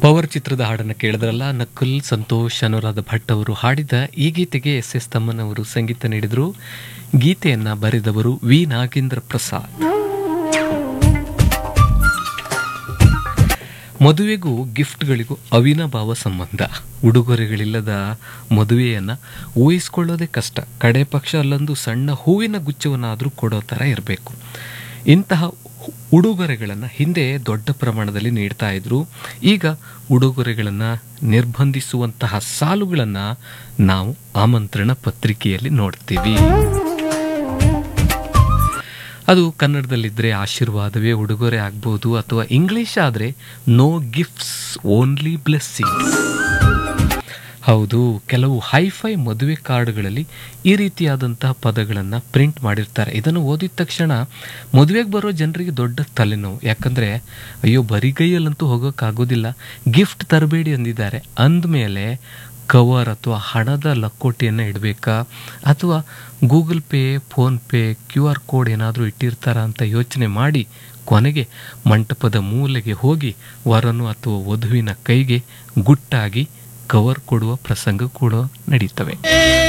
Power ಚಿತ್ರದ ಹಾಡನ್ನು ಕೇಳಿದ್ರಲ್ಲ, ನಕುಲ್ ಸಂತೋಷ್ ಅನುರಾಧ ಭಟ್ ಅವರು ಹಾಡಿದ ಈ ಗೀತೆಗೆ ಎಸ್ ತಮ್ಮನ್ ಅವರು ಸಂಗೀತ ನೀಡಿದರು. ಗೀತೆಯನ್ನ ಬರೆದವರು ವಿ ನಾಗೇಂದ್ರ ಪ್ರಸಾದ್. ಮದುವೆಗೂ ಗಿಫ್ಟ್ಗಳಿಗೂ ಅವಿನಾಭಾವ ಸಂಬಂಧ. ಉಡುಗೊರೆಗಳಿಲ್ಲದ ಮದುವೆಯನ್ನ ಊಹಿಸಿಕೊಳ್ಳೋದೇ ಕಷ್ಟ. ಕಡೆ ಪಕ್ಷ ಅಲ್ಲೊಂದು ಸಣ್ಣ ಹೂವಿನ ಗುಚ್ಛವನ್ನಾದರೂ ಕೊಡೋ ಥರ ಇರಬೇಕು. ಇಂತಹ ಉಡುಗೊರೆಗಳನ್ನು ಹಿಂದೆ ದೊಡ್ಡ ಪ್ರಮಾಣದಲ್ಲಿ ನೀಡ್ತಾ ಇದ್ರು. ಈಗ ಉಡುಗೊರೆಗಳನ್ನು ನಿರ್ಬಂಧಿಸುವಂತಹ ಸಾಲುಗಳನ್ನು ನಾವು ಆಮಂತ್ರಣ ಪತ್ರಿಕೆಯಲ್ಲಿ ನೋಡ್ತೀವಿ. ಅದು ಕನ್ನಡದಲ್ಲಿದ್ದರೆ ಆಶೀರ್ವಾದವೇ ಉಡುಗೊರೆ ಆಗ್ಬೋದು, ಅಥವಾ ಇಂಗ್ಲಿಷ್ ಆದರೆ ನೋ ಗಿಫ್ಟ್ಸ್ ಓನ್ಲಿ ಬ್ಲೆಸ್ಸಿಂಗ್ಸ್. ಹೌದು, ಕೆಲವು ಹೈಫೈ ಮದುವೆ ಕಾರ್ಡ್ಗಳಲ್ಲಿ ಈ ರೀತಿಯಾದಂತಹ ಪದಗಳನ್ನು ಪ್ರಿಂಟ್ ಮಾಡಿರ್ತಾರೆ. ಇದನ್ನು ಓದಿದ ತಕ್ಷಣ ಮದುವೆಗೆ ಬರೋ ಜನರಿಗೆ ದೊಡ್ಡ ತಲೆನೋವು. ಯಾಕಂದರೆ ಅಯ್ಯೋ ಬರಿಗೈಯಲ್ಲಂತೂ ಹೋಗೋಕ್ಕಾಗೋದಿಲ್ಲ, ಗಿಫ್ಟ್ ತರಬೇಡಿ ಅಂದಿದ್ದಾರೆ ಅಂದಮೇಲೆ ಕವರ್ ಅಥವಾ ಹಣದ ಲಕೋಟೆಯನ್ನು ಇಡಬೇಕಾ, ಅಥವಾ Google pay, PhonePe, QR code ಏನಾದರೂ ಇಟ್ಟಿರ್ತಾರ ಅಂತ ಯೋಚನೆ ಮಾಡಿ ಕೊನೆಗೆ ಮಂಟಪದ ಮೂಲೆಗೆ ಹೋಗಿ ವರನು ಅಥವಾ ವಧುವಿನ ಕೈಗೆ ಗುಟ್ಟಾಗಿ ಕವರ್ ಕೊಡುವ ಪ್ರಸಂಗ ಕೂಡ ನಡೀತವೆ.